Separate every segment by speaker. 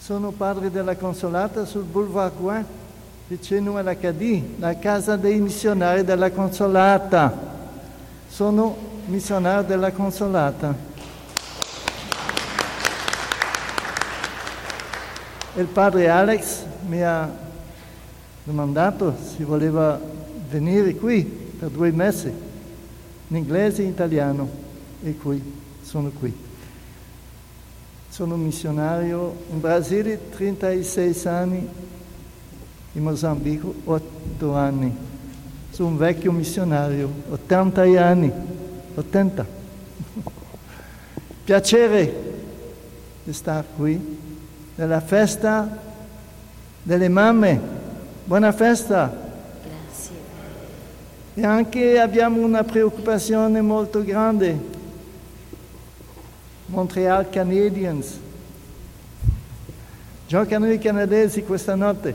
Speaker 1: Sono padre della Consolata sul Boulevard Gouin, vicino alla Cadì, la casa dei missionari della Consolata. Sono missionario della Consolata. Il padre Alex mi ha domandato se voleva venire qui per 2 mesi, in inglese e in italiano, e sono qui. Sono missionario in Brasile 36 anni, in Mozambico 8 anni. Sono un vecchio missionario, 80 anni, 80. Piacere di stare qui, nella festa delle mamme. Buona festa!
Speaker 2: Grazie.
Speaker 1: E anche abbiamo una preoccupazione molto grande. Montreal Canadiens. Giocano i canadesi questa notte.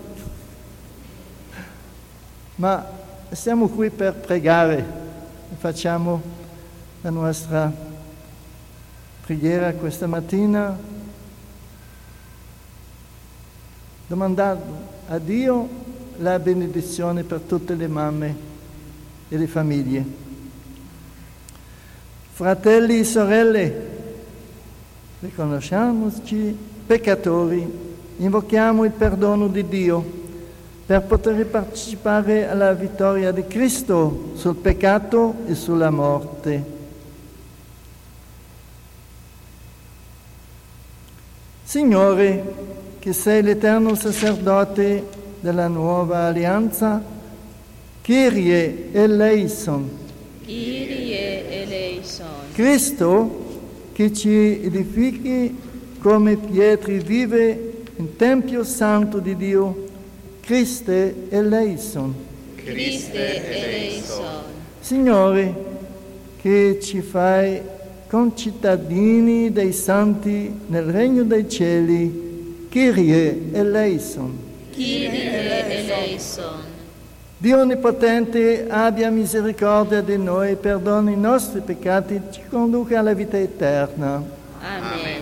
Speaker 1: Ma siamo qui per pregare. Facciamo la nostra preghiera questa mattina, domandando a Dio la benedizione per tutte le mamme e le famiglie. Fratelli e sorelle, riconosciamoci peccatori, invochiamo il perdono di Dio per poter partecipare alla vittoria di Cristo sul peccato e sulla morte. Signore, che sei l'eterno sacerdote della nuova alleanza, Kyrie eleison.
Speaker 2: Kyrie eleison.
Speaker 1: Cristo, che ci edifichi come pietre vive in Tempio Santo di Dio, Christe eleison.
Speaker 2: Christe eleison.
Speaker 1: Signore, che ci fai concittadini dei santi nel regno dei cieli, Kyrie eleison.
Speaker 2: Kyrie eleison.
Speaker 1: Dio Onnipotente abbia misericordia di noi, perdoni i nostri peccati, ci conduca alla vita eterna.
Speaker 2: Amen.